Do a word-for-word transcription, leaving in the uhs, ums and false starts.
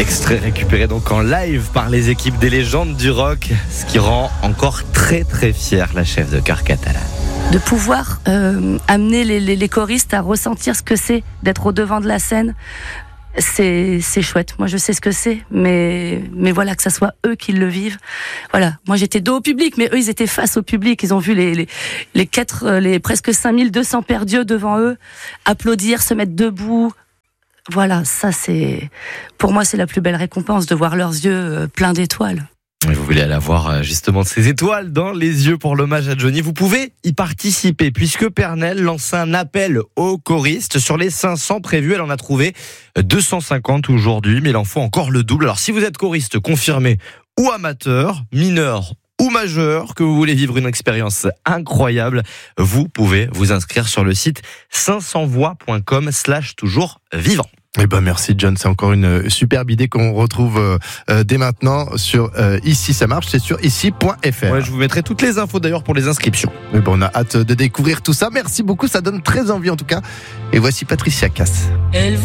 Extrait récupéré donc en live par les équipes des légendes du rock, ce qui rend encore très très fière la chef de chœur catalane. De pouvoir euh, amener les, les, les choristes à ressentir ce que c'est d'être au devant de la scène, c'est, c'est chouette. Moi je sais ce que c'est, mais, mais voilà, que ça soit eux qui le vivent. Voilà, moi j'étais dos au public, mais eux ils étaient face au public. Ils ont vu les, les, les, quatre, les presque cinq mille deux cents pères Dieu devant eux, applaudir, se mettre debout. Voilà, ça c'est, pour moi c'est la plus belle récompense, de voir leurs yeux pleins d'étoiles. Et vous voulez aller voir justement ces étoiles dans les yeux pour l'hommage à Johnny, vous pouvez y participer puisque Pernelle lance un appel aux choristes. Sur les cinq cents prévus, elle en a trouvé deux cent cinquante aujourd'hui, mais il en faut encore le double. Alors si vous êtes choriste confirmé ou amateur, mineur ou majeur, que vous voulez vivre une expérience incroyable, vous pouvez vous inscrire sur le site cinq cents voix point com slash toujours vivant. Eh ben merci John, c'est encore une superbe idée qu'on retrouve euh, dès maintenant sur euh, Ici ça marche, c'est sur ici point f r. Ouais, je vous mettrai toutes les infos d'ailleurs pour les inscriptions. Mais bon, on a hâte de découvrir tout ça. Merci beaucoup, ça donne très envie en tout cas. Et voici Patricia Cass. Elle